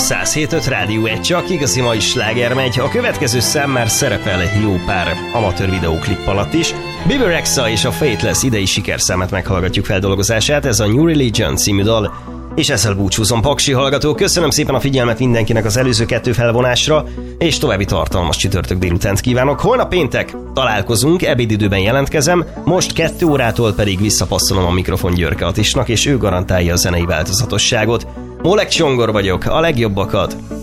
107.5 Rádió 1, csak igazi mai sláger megy. A következő szám már szerepel jó pár amatőr videóklip alatt is. Bebe Rexha és a Faithless idei sikerszámát meghallgatjuk feldolgozását, ez a New Religion című dal. És ezzel búcsúzom, paksi hallgató. Köszönöm szépen a figyelmet mindenkinek az előző 2 felvonásra, és további tartalmas csütörtök délutánt kívánok. Holnap péntek találkozunk, ebédidőben jelentkezem, most 2 órától pedig visszapasszolom a mikrofon Györke Attisnak, és ő garantálja a zenei változatosságot. Molek Csongor vagyok, a legjobbakat